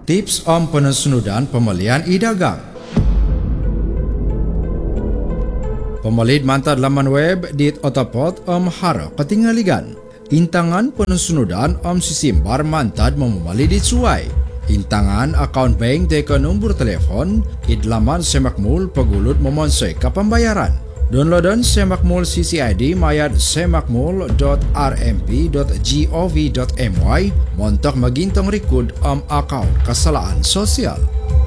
Tips om penusunudan pemelian e-dagang. Pemelid mantad laman web di otopot om hara ketinggaligan. Intangan penusunudan om sisimbar mantad memali di suai. Intangan akaun bank teka nombor telepon idlaman semakmul pagulut memonsoi ke pembayaran. Downloadan semakmul CCID mayat semakmul.rmp.gov.my montok magintong rekud om akaun kesalaan sosial.